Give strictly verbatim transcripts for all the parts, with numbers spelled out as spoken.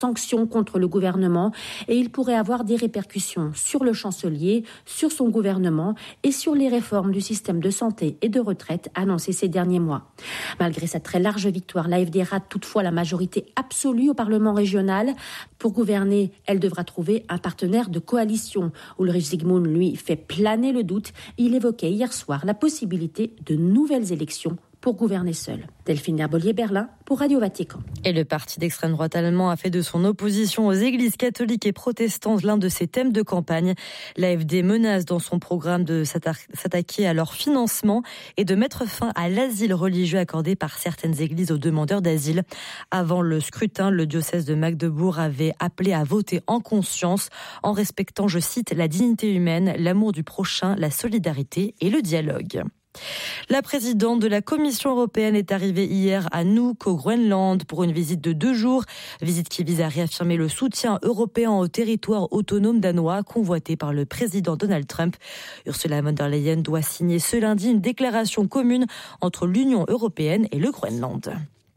sanctions contre le gouvernement et il pourrait avoir des répercussions sur le chancelier, sur son gouvernement et sur les réformes du système de santé et de retraite annoncées ces derniers mois. Malgré sa très large victoire, l'A F D rate toutefois la majorité absolue au Parlement régional. Pour gouverner, elle devra trouver un partenaire de coalition. Ulrich Zygmunt, lui, fait planer le doute. Il évoquait hier soir la possibilité de nouvelles élections pour gouverner seul. Delphine Herbolier, Berlin, pour Radio Vatican. Et le parti d'extrême droite allemand a fait de son opposition aux églises catholiques et protestantes l'un de ses thèmes de campagne. L'A F D menace dans son programme de s'attaquer à leur financement et de mettre fin à l'asile religieux accordé par certaines églises aux demandeurs d'asile. Avant le scrutin, le diocèse de Magdebourg avait appelé à voter en conscience, en respectant, je cite, la dignité humaine, l'amour du prochain, la solidarité et le dialogue. La présidente de la Commission européenne est arrivée hier à Nuuk, au Groenland, pour une visite de deux jours. Visite qui vise à réaffirmer le soutien européen au territoire autonome danois, convoité par le président Donald Trump. Ursula von der Leyen doit signer ce lundi une déclaration commune entre l'Union européenne et le Groenland.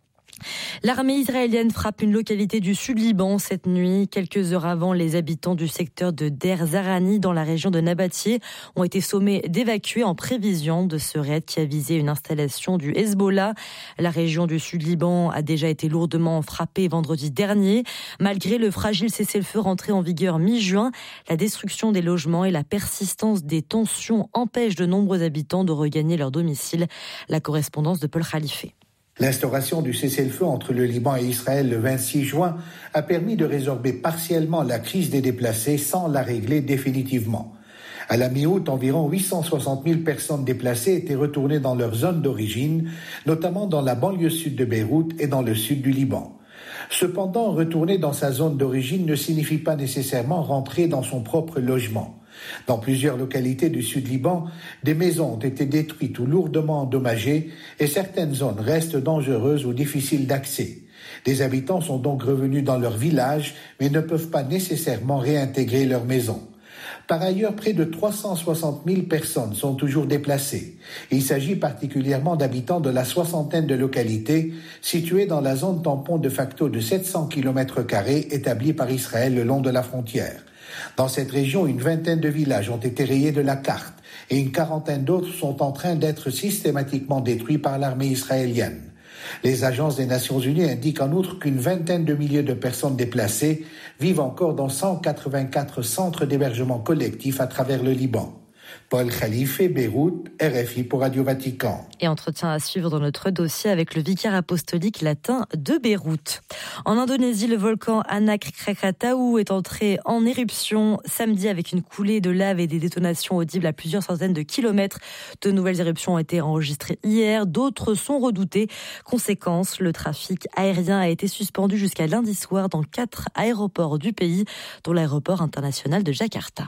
L'armée israélienne frappe une localité du Sud-Liban cette nuit. Quelques heures avant, les habitants du secteur de Der Zarani, dans la région de Nabatie, ont été sommés d'évacuer en prévision de ce raid qui a visé une installation du Hezbollah. La région du Sud-Liban a déjà été lourdement frappée vendredi dernier. Malgré le fragile cessez-le-feu rentré en vigueur mi-juin, la destruction des logements et la persistance des tensions empêchent de nombreux habitants de regagner leur domicile. La correspondance de Paul Khalife. L'instauration du cessez-le-feu entre le Liban et Israël le vingt-six juin a permis de résorber partiellement la crise des déplacés sans la régler définitivement. À la mi-août, environ huit cent soixante mille personnes déplacées étaient retournées dans leur zone d'origine, notamment dans la banlieue sud de Beyrouth et dans le sud du Liban. Cependant, retourner dans sa zone d'origine ne signifie pas nécessairement rentrer dans son propre logement. Dans plusieurs localités du Sud-Liban, des maisons ont été détruites ou lourdement endommagées et certaines zones restent dangereuses ou difficiles d'accès. Les habitants sont donc revenus dans leur village mais ne peuvent pas nécessairement réintégrer leur maison. Par ailleurs, près de trois cent soixante mille personnes sont toujours déplacées. Il s'agit particulièrement d'habitants de la soixantaine de localités situées dans la zone tampon de facto de sept cents kilomètres carrés établie par Israël le long de la frontière. Dans cette région, une vingtaine de villages ont été rayés de la carte et une quarantaine d'autres sont en train d'être systématiquement détruits par l'armée israélienne. Les agences des Nations Unies indiquent en outre qu'une vingtaine de milliers de personnes déplacées vivent encore dans cent quatre-vingt-quatre centres d'hébergement collectif à travers le Liban. Paul Khalife, Beyrouth, R F I pour Radio Vatican. Et entretien à suivre dans notre dossier avec le vicaire apostolique latin de Beyrouth. En Indonésie, le volcan Anak Krakatau est entré en éruption samedi avec une coulée de lave et des détonations audibles à plusieurs centaines de kilomètres. De nouvelles éruptions ont été enregistrées hier, d'autres sont redoutées. Conséquence, le trafic aérien a été suspendu jusqu'à lundi soir dans quatre aéroports du pays, dont l'aéroport international de Jakarta.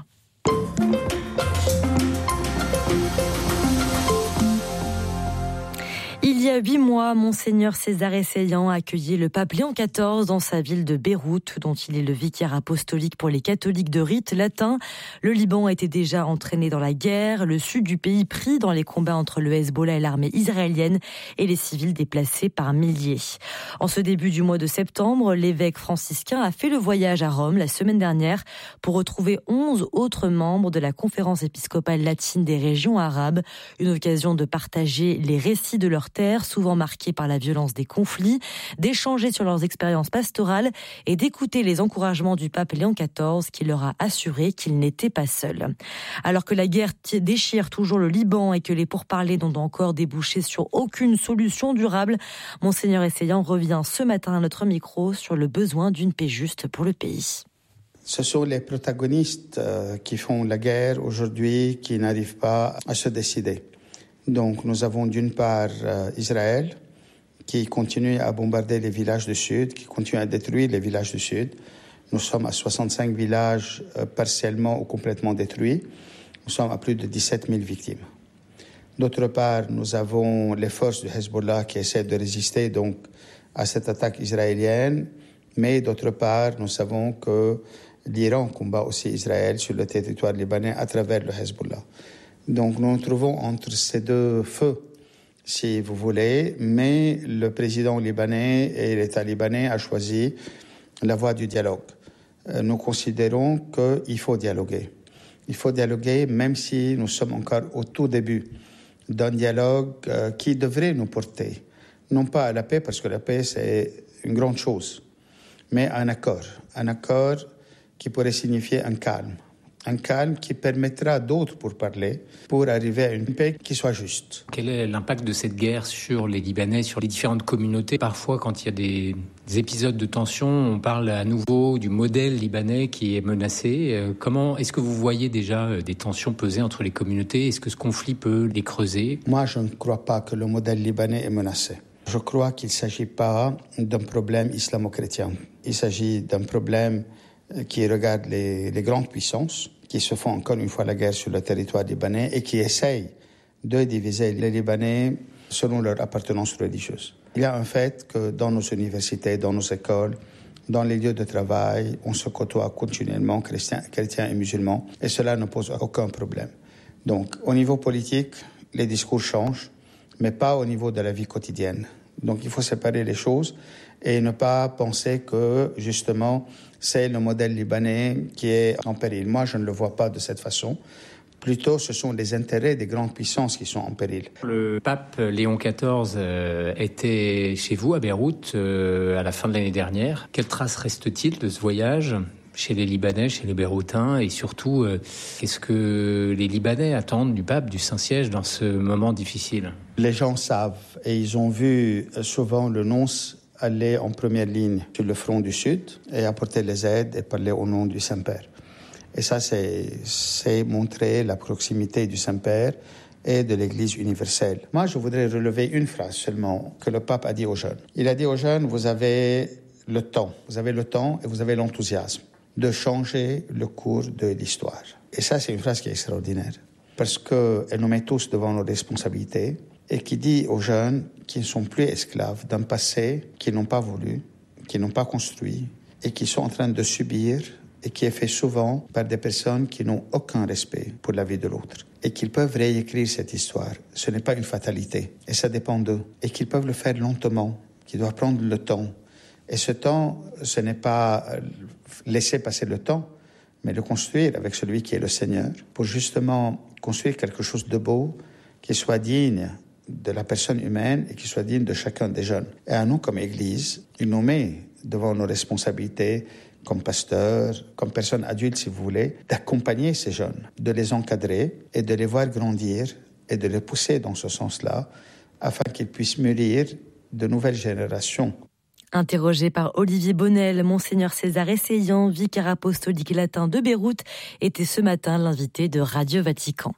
Il y a huit mois, Monseigneur César Essayant a accueilli le pape Léon quatorze dans sa ville de Beyrouth, dont il est le vicaire apostolique pour les catholiques de rite latin. Le Liban était déjà entraîné dans la guerre, le sud du pays pris dans les combats entre le Hezbollah et l'armée israélienne et les civils déplacés par milliers. En ce début du mois de septembre, l'évêque franciscain a fait le voyage à Rome la semaine dernière pour retrouver onze autres membres de la conférence épiscopale latine des régions arabes, une occasion de partager les récits de leur terre, souvent marqués par la violence des conflits, d'échanger sur leurs expériences pastorales et d'écouter les encouragements du pape Léon quatorze qui leur a assuré qu'ils n'étaient pas seuls. Alors que la guerre déchire toujours le Liban et que les pourparlers n'ont encore débouché sur aucune solution durable, Monseigneur Essayant revient ce matin à notre micro sur le besoin d'une paix juste pour le pays. Ce sont les protagonistes qui font la guerre aujourd'hui qui n'arrivent pas à se décider. Donc nous avons d'une part euh, Israël qui continue à bombarder les villages du Sud, qui continue à détruire les villages du Sud. Nous sommes à soixante-cinq villages euh, partiellement ou complètement détruits. Nous sommes à plus de dix-sept mille victimes. D'autre part, nous avons les forces du Hezbollah qui essaient de résister donc à cette attaque israélienne. Mais d'autre part, nous savons que l'Iran combat aussi Israël sur le territoire libanais à travers le Hezbollah. Donc nous nous trouvons entre ces deux feux, si vous voulez, mais le président libanais et l'État libanais a choisi la voie du dialogue. Euh, nous considérons qu'il faut dialoguer. Il faut dialoguer même si nous sommes encore au tout début d'un dialogue euh, qui devrait nous porter, non pas à la paix, parce que la paix c'est une grande chose, mais à un accord, un accord qui pourrait signifier un calme, un calme qui permettra à d'autres pour parler, pour arriver à une paix qui soit juste. Quel est l'impact de cette guerre sur les Libanais, sur les différentes communautés? Parfois, quand il y a des, des épisodes de tension, on parle à nouveau du modèle libanais qui est menacé. Euh, comment est-ce que vous voyez déjà des tensions peser entre les communautés? Est-ce que ce conflit peut les creuser? Moi, je ne crois pas que le modèle libanais est menacé. Je crois qu'il ne s'agit pas d'un problème islamo-chrétien. Il s'agit d'un problème qui regarde les, les grandes puissances, qui se font encore une fois la guerre sur le territoire libanais et qui essayent de diviser les Libanais selon leur appartenance religieuse. Il y a un fait que dans nos universités, dans nos écoles, dans les lieux de travail, on se côtoie continuellement, chrétiens, chrétiens et musulmans, et cela ne pose aucun problème. Donc, au niveau politique, les discours changent, mais pas au niveau de la vie quotidienne. Donc, il faut séparer les choses et ne pas penser que, justement, c'est le modèle libanais qui est en péril. Moi, je ne le vois pas de cette façon. Plutôt, ce sont les intérêts des grandes puissances qui sont en péril. Le pape Léon quatorze euh, était chez vous à Beyrouth euh, à la fin de l'année dernière. Quelle trace reste-t-il de ce voyage chez les Libanais, chez les Beyrouthins? Et surtout, euh, qu'est-ce que les Libanais attendent du pape, du Saint-Siège dans ce moment difficile? Les gens savent et ils ont vu souvent le nonce aller en première ligne sur le front du Sud et apporter les aides et parler au nom du Saint-Père. Et ça, c'est, c'est montrer la proximité du Saint-Père et de l'Église universelle. Moi, je voudrais relever une phrase seulement que le pape a dit aux jeunes. Il a dit aux jeunes, vous avez le temps, vous avez le temps et vous avez l'enthousiasme de changer le cours de l'histoire. Et ça, c'est une phrase qui est extraordinaire parce qu'elle nous met tous devant nos responsabilités et qui dit aux jeunes qui ne sont plus esclaves d'un passé qu'ils n'ont pas voulu, qu'ils n'ont pas construit et qui sont en train de subir et qui est fait souvent par des personnes qui n'ont aucun respect pour la vie de l'autre et qu'ils peuvent réécrire cette histoire. Ce n'est pas une fatalité et ça dépend d'eux et qu'ils peuvent le faire lentement, qu'ils doivent prendre le temps. Et ce temps, ce n'est pas laisser passer le temps, mais le construire avec celui qui est le Seigneur pour justement construire quelque chose de beau qui soit digne de la personne humaine et qui soit digne de chacun des jeunes. Et à nous, comme Église, il nous met devant nos responsabilités comme pasteurs, comme personnes adultes, si vous voulez, d'accompagner ces jeunes, de les encadrer et de les voir grandir et de les pousser dans ce sens-là afin qu'ils puissent mûrir de nouvelles générations. Interrogé par Olivier Bonnel, Monseigneur César Essayant, vicaire apostolique latin de Beyrouth, était ce matin l'invité de Radio Vatican.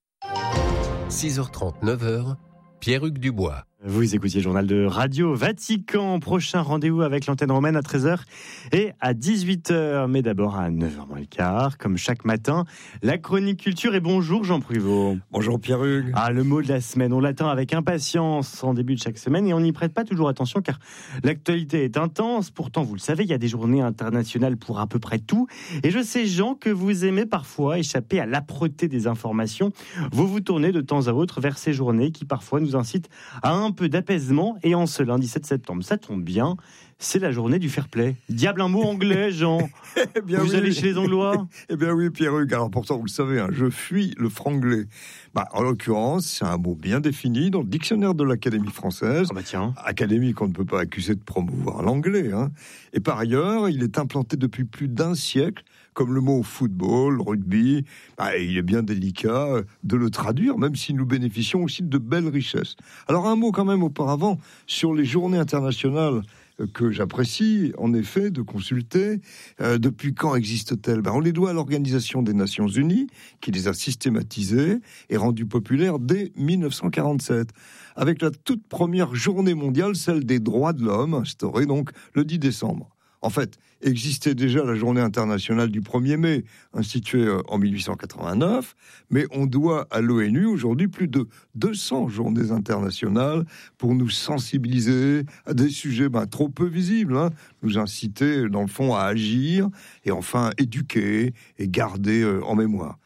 six heures trente, neuf heures, Pierre-Hugues Dubois. Vous écoutiez le journal de Radio Vatican. Prochain rendez-vous avec l'antenne romaine à treize heures et à dix-huit heures. Mais d'abord à neuf heures moins le quart, comme chaque matin, la chronique culture. Et bonjour Jean Pruvot. Bonjour Pierre-Hugues. Ah, le mot de la semaine, on l'attend avec impatience en début de chaque semaine et on n'y prête pas toujours attention car l'actualité est intense. Pourtant, vous le savez, il y a des journées internationales pour à peu près tout. Et je sais, Jean, que vous aimez parfois échapper à l'âpreté des informations. Vous vous tournez de temps à autre vers ces journées qui parfois nous incitent à un peu d'apaisement. Et en ce lundi sept septembre, ça tombe bien, c'est la journée du fair play. Diable, un mot anglais, Jean. Eh bien vous oui. allez chez les Anglois? Eh bien oui, Pierre-Hugues. Alors pourtant, vous le savez, hein, je fuis le franglais. Bah, en l'occurrence, c'est un mot bien défini dans le dictionnaire de l'Académie française. Ah bah tiens. Académie qu'on ne peut pas accuser de promouvoir l'anglais. Hein. Et par ailleurs, il est implanté depuis plus d'un siècle, comme le mot football, rugby. Bah, il est bien délicat de le traduire, même si nous bénéficions aussi de belles richesses. Alors un mot quand même auparavant sur les journées internationales que j'apprécie, en effet, de consulter. Euh, depuis quand existent-elles? Ben, on les doit à l'Organisation des Nations Unies, qui les a systématisées et rendues populaires dès dix-neuf cent quarante-sept, avec la toute première journée mondiale, celle des droits de l'homme, instaurée donc le dix décembre. En fait, existait déjà la journée internationale du premier mai, instituée en dix-huit cent quatre-vingt-neuf, mais on doit à l'ONU aujourd'hui plus de deux cents journées internationales pour nous sensibiliser à des sujets ben, trop peu visibles, hein, nous inciter dans le fond à agir et enfin éduquer et garder euh, en mémoire.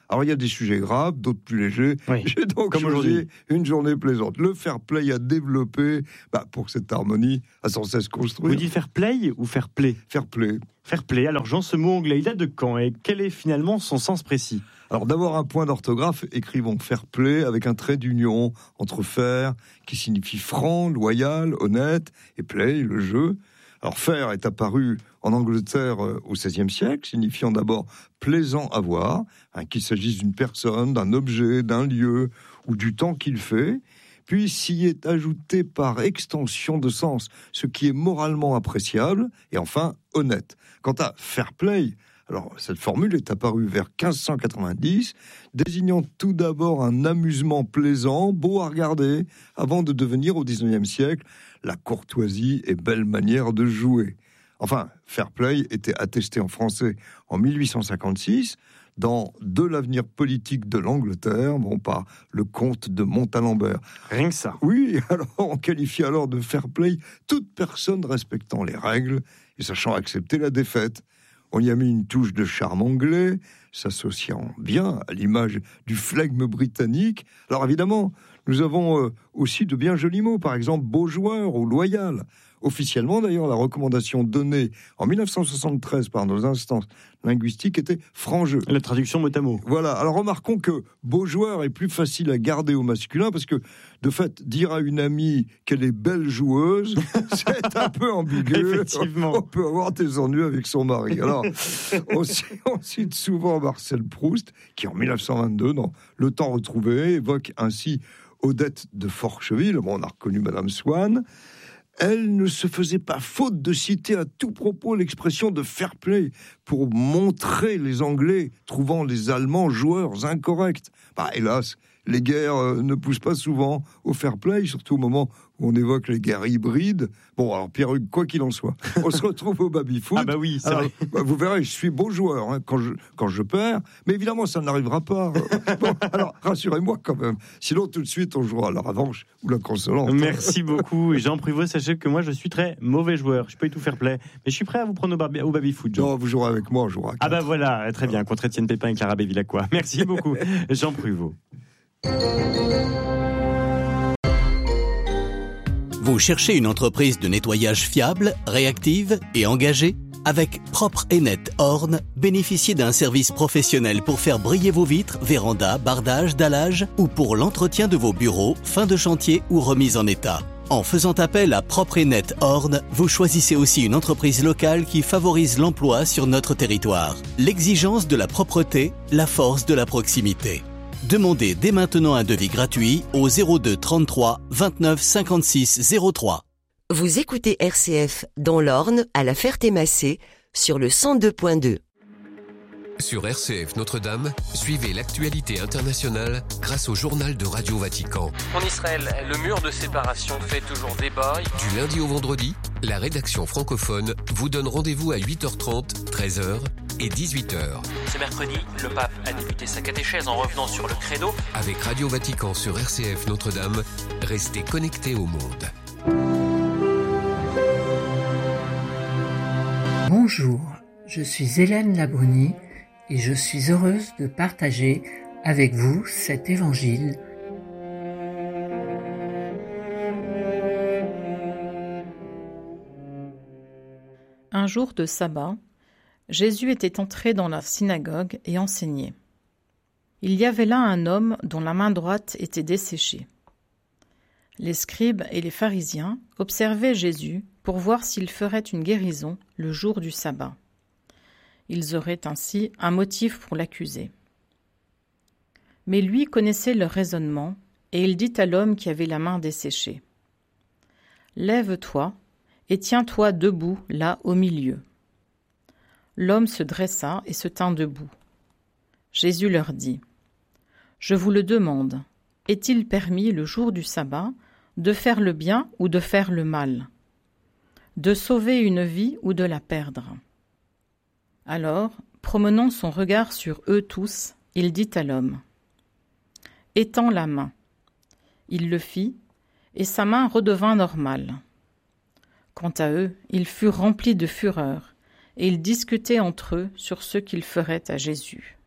Alors, il y a des sujets graves, d'autres plus légers. Oui, J'ai donc comme choisi aujourd'hui. une journée plaisante. Le fair play a développé, bah, pour que cette harmonie a sans cesse construit. Vous dites fair play ou fair play? Fair play. Fair play. Alors Jean, ce mot anglais, il date de quand et quel est finalement son sens précis? Alors d'abord un point d'orthographe, écrivons fair play avec un trait d'union entre fair, qui signifie franc, loyal, honnête, et play, le jeu. Alors fair est apparu en Angleterre euh, au seizième siècle, signifiant d'abord plaisant à voir, hein, qu'il s'agisse d'une personne, d'un objet, d'un lieu ou du temps qu'il fait. Puis s'y est ajouté par extension de sens ce qui est moralement appréciable, et enfin honnête. Quant à fair play, alors cette formule est apparue vers quinze cent quatre-vingt-dix, désignant tout d'abord un amusement plaisant, beau à regarder, avant de devenir au dix-neuvième siècle la courtoisie et belle manière de jouer. Enfin, fair play était attesté en français en mille huit cent cinquante-six dans De l'avenir politique de l'Angleterre, bon, par le comte de Montalembert. Rien que ça. Oui, alors on qualifie alors de fair play toute personne respectant les règles et sachant accepter la défaite. On y a mis une touche de charme anglais, s'associant bien à l'image du flegme britannique. Alors évidemment, nous avons euh, aussi de bien jolis mots, par exemple beau joueur ou loyal. Officiellement, d'ailleurs, la recommandation donnée en mille neuf cent soixante-treize par nos instances linguistiques était franc jeu. La traduction mot à mot. Voilà, alors remarquons que beau joueur est plus facile à garder au masculin parce que, de fait, dire à une amie qu'elle est belle joueuse, c'est un peu ambigu. Effectivement. On peut avoir des ennuis avec son mari. Alors, on, on cite souvent Marcel Proust, qui en mille neuf cent vingt-deux, dans Le Temps retrouvé, évoque ainsi Odette de Forcheville. Bon, on a reconnu Madame Swann. Elle ne se faisait pas faute de citer à tout propos l'expression de fair play pour montrer les Anglais trouvant les Allemands joueurs incorrects. Bah, hélas, les guerres euh, ne poussent pas souvent au fair play, surtout au moment où on évoque les guerres hybrides. Bon, alors Pierre-Hugues, quoi qu'il en soit, on se retrouve au baby-foot. Ah bah oui, c'est alors, vrai. Bah, vous verrez, je suis beau joueur hein, quand, je, quand je perds, mais évidemment, ça n'arrivera pas. Bon, alors, rassurez-moi quand même. Sinon, tout de suite, on jouera la revanche ou la consolante. Merci beaucoup, Jean Privot. Sachez que moi, je suis très mauvais joueur. Je peux y tout fair play, mais je suis prêt à vous prendre au, bar- au baby-foot. Jean. Non, vous jouerez avec moi, on jouera à Ah bah quatre. voilà, très bien, contre Étienne Pépin et Clara Bévilacqua. Merci beaucoup, Jean Privot. Vous cherchez une entreprise de nettoyage fiable, réactive et engagée? Avec Propre et Net Horn, bénéficiez d'un service professionnel pour faire briller vos vitres, vérandas, bardages, dallages ou pour l'entretien de vos bureaux, fin de chantier ou remise en état. En faisant appel à Propre et Net Horn, vous choisissez aussi une entreprise locale qui favorise l'emploi sur notre territoire. L'exigence de la propreté, la force de la proximité. Demandez dès maintenant un devis gratuit au zéro deux trente-trois vingt-neuf cinquante-six zéro trois. Vous écoutez R C F dans l'Orne, à la Ferté-Massé, sur le cent deux point deux. Sur R C F Notre-Dame, suivez l'actualité internationale grâce au journal de Radio Vatican. En Israël, le mur de séparation fait toujours débat. Du lundi au vendredi, la rédaction francophone vous donne rendez-vous à huit heures trente, treize heures et dix-huit heures. Ce mercredi, le pape a débuté sa catéchèse en revenant sur le credo. Avec Radio Vatican sur R C F Notre-Dame, restez connectés au monde. Bonjour, je suis Hélène Labrunie et je suis heureuse de partager avec vous cet évangile. Un jour de sabbat, Jésus était entré dans la synagogue et enseignait. Il y avait là un homme dont la main droite était desséchée. Les scribes et les pharisiens observaient Jésus pour voir s'il ferait une guérison le jour du sabbat. Ils auraient ainsi un motif pour l'accuser. Mais lui connaissait leur raisonnement, et il dit à l'homme qui avait la main desséchée : « Lève-toi et tiens-toi debout là au milieu. » L'homme se dressa et se tint debout. Jésus leur dit : « Je vous le demande, est-il permis le jour du sabbat de faire le bien ou de faire le mal, de sauver une vie ou de la perdre ?» Alors, promenant son regard sur eux tous, il dit à l'homme : « Étends la main. » Il le fit, et sa main redevint normale. Quant à eux, ils furent remplis de fureur, et ils discutaient entre eux sur ce qu'ils feraient à Jésus.